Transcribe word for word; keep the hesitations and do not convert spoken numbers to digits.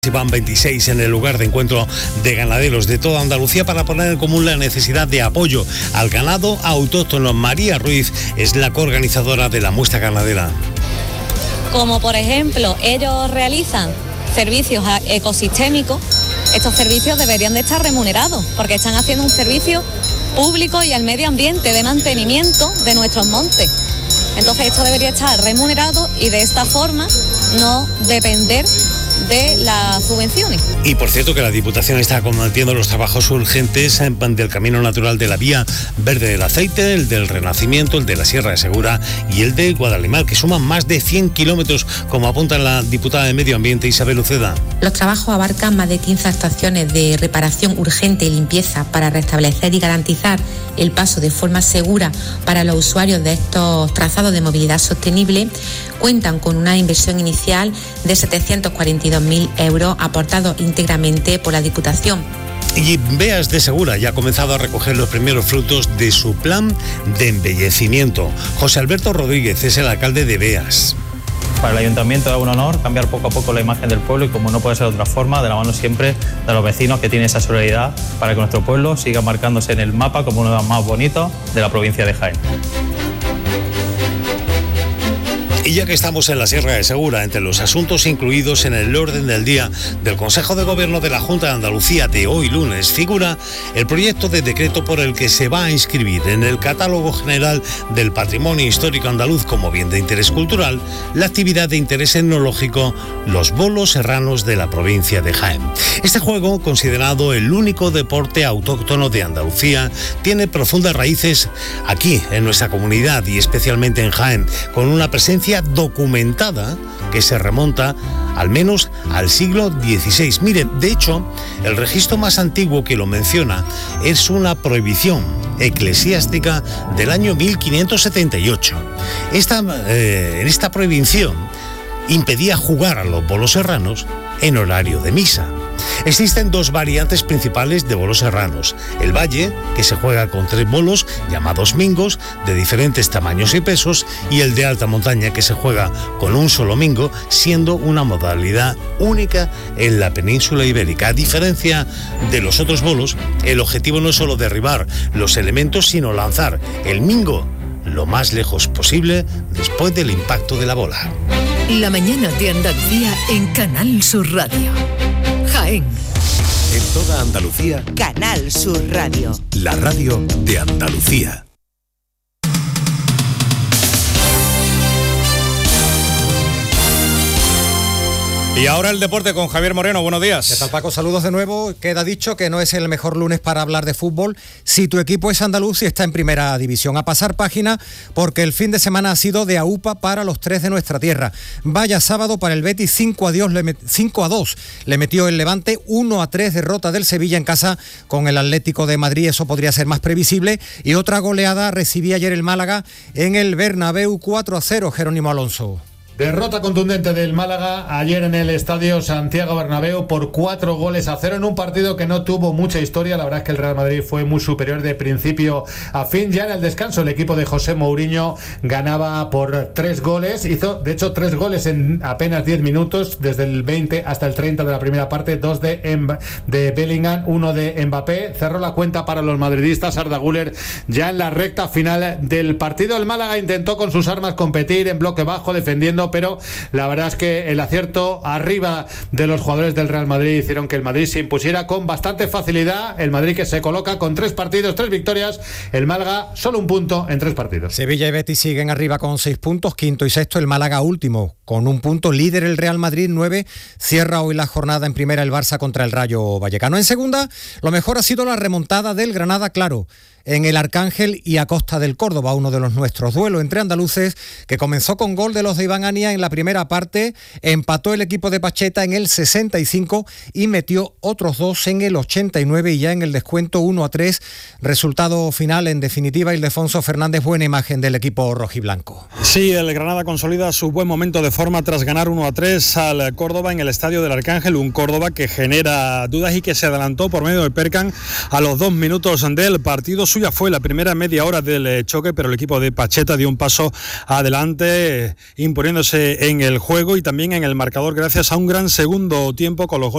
Van veintiséis en el lugar de encuentro de ganaderos de toda Andalucía para poner en común la necesidad de apoyo al ganado autóctono. María Ruiz es la coorganizadora de la muestra ganadera. Como por ejemplo, ellos realizan servicios ecosistémicos, estos servicios deberían de estar remunerados porque están haciendo un servicio público y al medio ambiente de mantenimiento de nuestros montes. Entonces esto debería estar remunerado y de esta forma no depender de las subvenciones. Y por cierto que la Diputación está acometiendo los trabajos urgentes del Camino Natural de la Vía Verde del Aceite, el del Renacimiento, el de la Sierra de Segura y el de Guadalimal, que suman más de cien kilómetros, como apunta la diputada de Medio Ambiente Isabel Uceda. Los trabajos abarcan más de quince actuaciones de reparación urgente y limpieza para restablecer y garantizar el paso de forma segura para los usuarios de estos trazados de movilidad sostenible. Cuentan con una inversión inicial de setecientos cuarenta y dos mil euros aportados íntegramente por la Diputación. Y Beas de Segura ya ha comenzado a recoger los primeros frutos de su plan de embellecimiento. José Alberto Rodríguez es el alcalde de Beas. Para el ayuntamiento es un honor cambiar poco a poco la imagen del pueblo y, como no puede ser de otra forma, de la mano siempre de los vecinos que tienen esa solidaridad para que nuestro pueblo siga marcándose en el mapa como uno de los más bonitos de la provincia de Jaén. Y ya que estamos en la Sierra de Segura, entre los asuntos incluidos en el orden del día del Consejo de Gobierno de la Junta de Andalucía de hoy lunes, figura el proyecto de decreto por el que se va a inscribir en el Catálogo General del Patrimonio Histórico Andaluz como bien de interés cultural la actividad de interés etnológico, los bolos serranos de la provincia de Jaén. Este juego, considerado el único deporte autóctono de Andalucía, tiene profundas raíces aquí, en nuestra comunidad y especialmente en Jaén, con una presencia documentada que se remonta al menos al siglo dieciséis. Miren, de hecho, el registro más antiguo que lo menciona es una prohibición eclesiástica del año mil quinientos setenta y ocho. Esta, eh, en esta prohibición impedía jugar a los bolos serranos en horario de misa. Existen dos variantes principales de bolos serranos: el valle, que se juega con tres bolos llamados mingos de diferentes tamaños y pesos, y el de alta montaña, que se juega con un solo mingo, siendo una modalidad única en la península ibérica. A diferencia de los otros bolos, el objetivo no es solo derribar los elementos, sino lanzar el mingo lo más lejos posible después del impacto de la bola. La mañana de Andalucía en Canal Sur Radio. Jaén. En toda Andalucía, Canal Sur Radio. La radio de Andalucía. Y ahora el deporte con Javier Moreno. Buenos días. ¿Qué tal, Paco? Saludos de nuevo. Queda dicho que no es el mejor lunes para hablar de fútbol si tu equipo es andaluz y está en primera división. A pasar página, porque el fin de semana ha sido de aupa para los tres de nuestra tierra. Vaya sábado para el Betis, cinco a dos le metió el Levante, uno a tres derrota del Sevilla en casa con el Atlético de Madrid. Eso podría ser más previsible. Y otra goleada recibía ayer el Málaga en el Bernabéu, cuatro a cero, Jerónimo Alonso. Derrota contundente del Málaga ayer en el Estadio Santiago Bernabéu por cuatro goles a cero en un partido que no tuvo mucha historia. La verdad es que el Real Madrid fue muy superior de principio a fin. Ya en el descanso el equipo de José Mourinho ganaba por tres goles. Hizo de hecho tres goles en apenas diez minutos, desde el veinte hasta el treinta de la primera parte. Dos de, Mb- de Bellingham, uno de Mbappé. Cerró la cuenta para los madridistas Arda Güler ya en la recta final del partido. El Málaga intentó con sus armas competir en bloque bajo, defendiendo, pero la verdad es que el acierto arriba de los jugadores del Real Madrid hicieron que el Madrid se impusiera con bastante facilidad. El Madrid, que se coloca con tres partidos, tres victorias. El Málaga solo un punto en tres partidos. Sevilla y Betis siguen arriba con seis puntos, quinto y sexto el Málaga último con un punto, líder el Real Madrid nueve. Cierra hoy la jornada en primera el Barça contra el Rayo Vallecano. En segunda, lo mejor ha sido la remontada del Granada, claro, en el Arcángel y a costa del Córdoba, uno de los nuestros. Duelo entre andaluces que comenzó con gol de los de Iván Ania en la primera parte, empató el equipo de Pacheta en el sesenta y cinco y metió otros dos en el ochenta y nueve, y ya en el descuento uno a tres. Resultado final, en definitiva, Ildefonso Fernández, buena imagen del equipo rojiblanco. Sí, el Granada consolida su buen momento de forma tras ganar uno a tres al Córdoba en el Estadio del Arcángel, un Córdoba que genera dudas y que se adelantó por medio del Percan a los dos minutos del partido. suya fue la primera media hora del choque, pero el equipo de Pacheta dio un paso adelante, imponiéndose en el juego y también en el marcador gracias a un gran segundo tiempo con los goles